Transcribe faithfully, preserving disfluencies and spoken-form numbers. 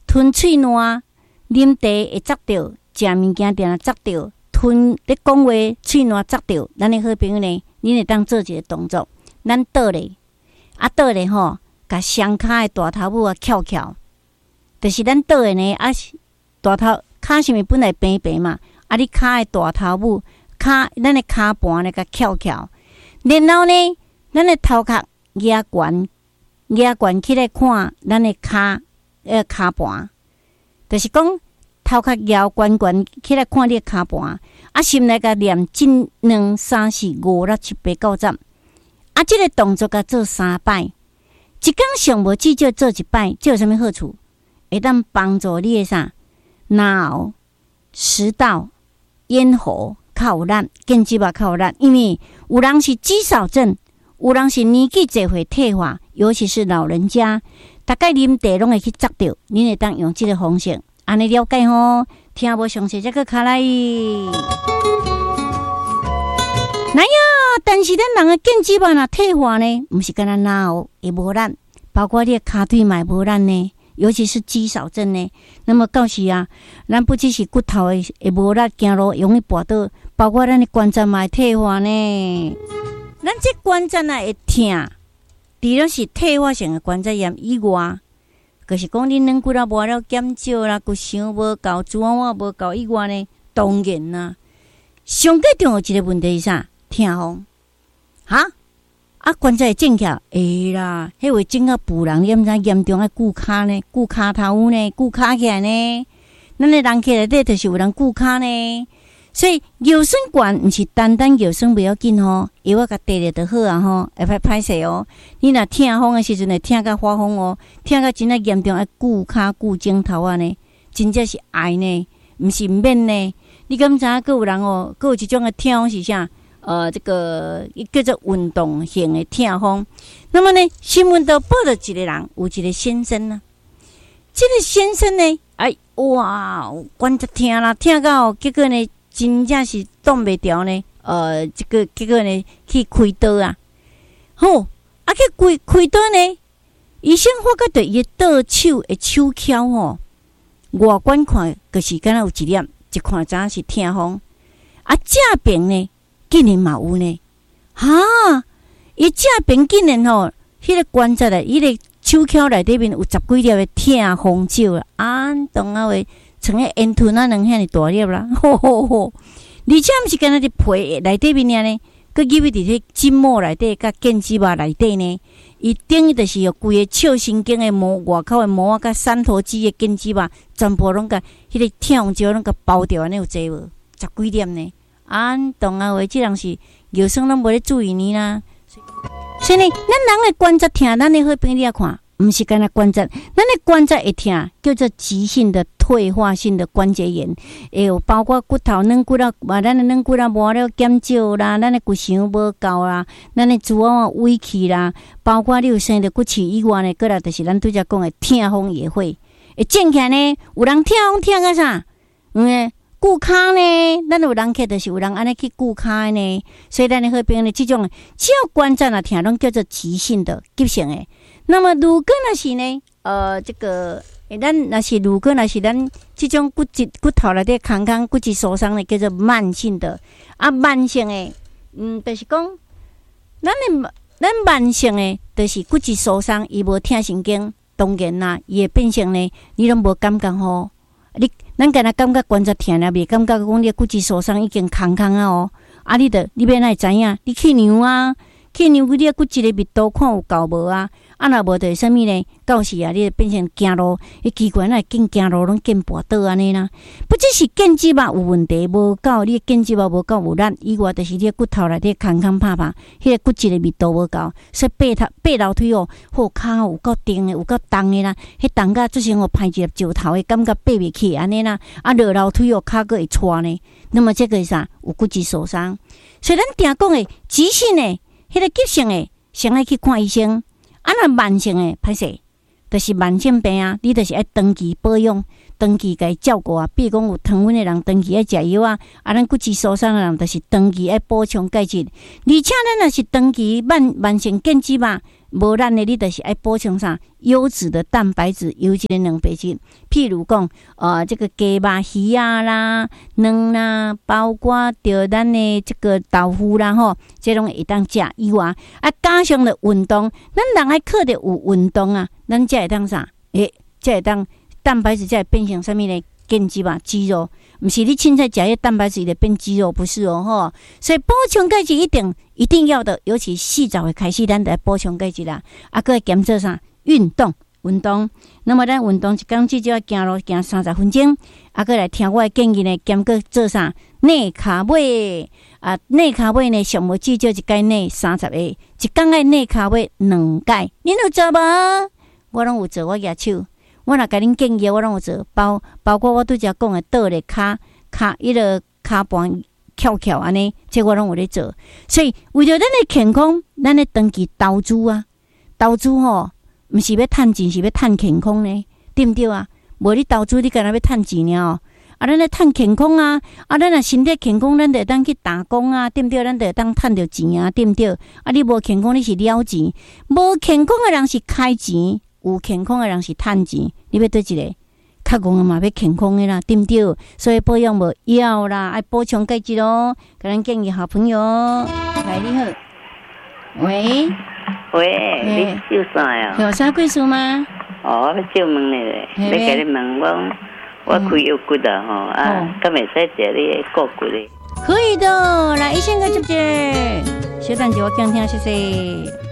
吞喙烂，啉茶会扎到，食物件定定扎到，吞咧讲话喙烂扎到，咱的好朋友呢，恁会当做一个动作，咱倒咧，啊倒咧吼，甲双骹的大头母啊翘翘，就是咱倒的呢，啊大头骹是毋是本来平平嘛，啊你骹的大头母骹，咱的骹盘咧甲翘翘，然后呢，咱的头壳压悬，压悬起来看咱的骹，呃骹盘，就是讲头壳摇悬悬起来看你的骹盘，啊心内甲念一两三四五六七八九十，啊这个动作甲做三摆，一工上无至少做一摆，这有啥物好处？会当帮助你的啥脑、食道、咽喉较有力，肩胛肉较有力，因为有人是肌少症，有人是年纪侪会退化，尤其是老人家，大概啉茶拢会去扎到，恁会当用这个方式，安尼了解吼？听无详细，再去卡来。哪呀？但是咱人的肩胛肉若退化呢，毋是干那脑会无力，包括你的骹腿嘛无力呢，尤其是肌少症呢。那么到时啊，咱不只是骨头的会无力，走路容易跌倒，包括咱的关节嘛会退化呢。咱这关节啊会痛，除了是退化性的关节炎以外，就是讲你软骨啊磨了减少啦，骨箱无够，脂肪啊无够以外呢，当然啦，上最重要一个问题是啥？痛风，哈啊关节会正起来，会啦，迄会整到妇人，你毋知严重爱骨骹呢，骨骹头呢，骨骹起来呢，咱的人起来底就是有人骨骹呢。所以腰酸管毋是单单腰酸不要紧吼，药啊甲滴咧就好啊吼，会歹歹势哦。你若痛风的时阵会痛到发疯哦，痛到真正严重，爱骨骹骨枕头啊呢，真正是爱呢，毋是免呢。你敢知影？佫有人哦，佫有一种的痛风是啥？呃，这个叫做运动型的痛风。那么呢，新闻都报道一个人，有一个先生呢，这个先生呢，哎哇，关节痛啦，痛到结果呢。真正是挡袂牢呢，呃，这个结果呢去开刀啊，吼，啊去开开刀呢，医生发觉到伊的倒手的手翘吼，外观看就是敢若有一粒，一看知影是痛风，啊正边呢竟然嘛有呢，哈，伊正边竟然吼，迄、那个关节咧，伊个手翘内底面有十几粒的痛风手啊，安当啊话。像个烟吞啊，能遐尼大粒啦，吼吼吼！而且毋是干那伫皮内底面呢，佮入去伫迄筋膜内底，甲腱肌肉内底呢，伊等于就是有规个笑神经的膜，外口的膜啊，甲三头肌的腱肌肉，全部拢甲迄个痛风石拢甲包掉，安尼有济无？十几粒呢？安当啊话，即人是药酸拢无咧注意呢啦。所以呢，咱人的关节痛，咱的好朋友你啊看。毋是干那关节，咱的关节会痛，叫做急性的退化性的关节炎，会有包括骨头软骨啊，啊，咱的软骨啊磨了减少啦，咱的骨箱无够啦，咱的脂肪啊萎去啦，包括你有生着骨刺以外呢，过来就是咱拄则讲的痛风也会，会正起来呢，有人痛风痛到啥？嗯，骨骹呢，咱有人去就是有人安尼去骨骹呢，所以咱的好朋友呢，这种只要关节啊痛，拢叫做急性的、急性的。那么如果若是呢，呃，这个，咱若是如果若是咱这种骨质骨头内底空空骨质受伤的，叫做慢性的。啊，慢性的，嗯，就是讲，咱的咱慢性的，就是骨质受伤，伊无痛神经，当然啦，伊会变成呢，你拢无感觉吼。你咱敢若感觉关节痛了，袂感觉讲你骨质受伤已经空空啊哦。啊，你得你要哪会知影？你去量啊，去量你的骨质的密度看有够无啊？啊，若无就是啥物呢？到时啊，你就变成走路，迄奇怪，那见走路拢见跋倒安尼啦。不只是腱肌肉有问题，无够，你腱肌肉无够有力，以外就是你的骨头内底空空拍拍，迄个骨质的密度无够，所以爬头爬楼梯哦，或骹有够重的，有够重的啦，迄重甲做成哦歹一粒石头的感觉爬袂起安尼啦。啊，落楼梯哦，骹个会挫呢。那么这个是啥？有骨质受伤。所以咱定讲的急性的，迄个急性的，先爱去看医生。啊，若慢性的歹势，就是慢性病啊，你就是爱长期保养，长期甲伊照顾啊。比如讲有糖分的人，长期爱食药啊；啊，咱骨质受伤的人，就是长期爱补充钙质。而且咱若是长期慢慢性腱肌肉无咱的你就是爱补充啥优质的蛋白质，优质的蛋白质。譬如讲，呃，这个鸡肉、鱼啊啦、卵啦，包括着咱的这个豆腐啦吼，这种会当食以外，啊，加上了运动，咱人爱靠着有运动啊，咱才会当啥？诶，才会当蛋白质才会变成啥物呢？建肌吧，肌肉，不是你凊彩食迄蛋白质就变肌肉，不是哦吼。所以补充钙质一定一定要的，尤其细早会开始，咱得补充钙质啦。啊，搁减做啥？运动，运动。那么咱运动一工至少要行路行三十分钟，啊，搁来听我的建议呢，减搁做啥？内卡尾啊，内卡尾呢，上无至少一届内三十个，一工爱内卡尾两届，恁有做无？我拢有做，我举手。我若甲恁建议，我拢有做，包包括我拄则讲的倒咧骹骹迄个骹盘翘翘安尼，这我拢有咧做。所以为着咱的健康，咱咧长期投资啊，投资吼，毋是要趁钱，是要趁健康呢，对毋对啊？无你投资，你干那要趁钱呢？啊，咱咧趁健康啊，啊，咱若身体健康，咱就会当去打工啊，对毋对？咱就会当趁着钱啊，对毋对？啊，你无健康，你是了钱，无健康的人是开钱。有健康的人是趁钱，你要对一个较戆的嘛，要健康的啦，对不对？所以保养无要啦，爱补充钙质咯。甲咱建议好朋友，来你好，喂喂，你叫啥呀？ 有啥贵事吗？ 哦，我叫问你咧，你甲你问我，我开腰骨啊吼，啊，敢会使食你的骨骨咧？ 可以的，来医生个姐姐，小等者我讲听谢谢。